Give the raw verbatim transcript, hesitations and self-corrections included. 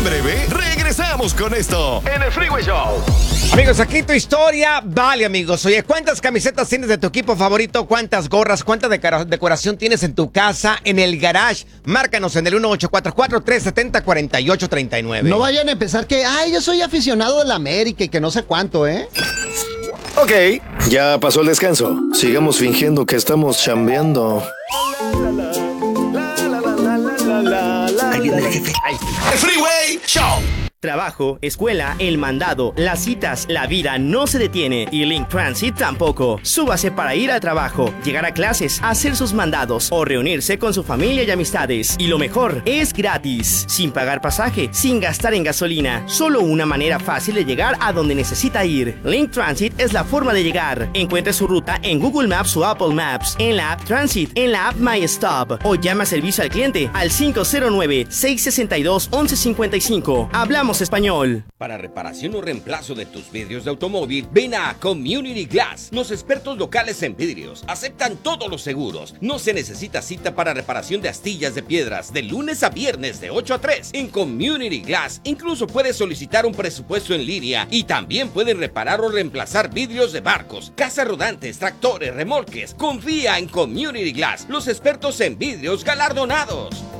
En breve, regresamos con esto en el Freeway Show. Amigos, aquí tu historia vale, amigos. Oye, ¿cuántas camisetas tienes de tu equipo favorito? ¿Cuántas gorras? ¿Cuánta decora- decoración tienes en tu casa, en el garage? Márcanos en el uno ocho cuatro cuatro, tres siete cero, cuatro ocho tres nueve. No vayan a empezar que, ay, yo soy aficionado de la América y que no sé cuánto, ¿eh? Ok, ya pasó el descanso. Sigamos fingiendo que estamos chambeando. Ahí viene el jefe. El Freeway Show. Trabajo, escuela, el mandado, las citas, la vida no se detiene y Link Transit tampoco. Súbase para ir al trabajo, llegar a clases, hacer sus mandados o reunirse con su familia y amistades. Y lo mejor, es gratis, sin pagar pasaje, sin gastar en gasolina. Solo una manera fácil de llegar a donde necesita ir. Link Transit es la forma de llegar. Encuentre su ruta en Google Maps o Apple Maps, en la app Transit, en la app My Stop o llama a servicio al cliente al cinco cero nueve, seis seis dos, once cincuenta y cinco. Hablamos español. Para reparación o reemplazo de tus vidrios de automóvil, ven a Community Glass. Los expertos locales en vidrios aceptan todos los seguros. No se necesita cita para reparación de astillas de piedras de lunes a viernes de ocho a tres. En Community Glass incluso puedes solicitar un presupuesto en línea y también pueden reparar o reemplazar vidrios de barcos, casas rodantes, tractores, remolques. Confía en Community Glass, los expertos en vidrios galardonados.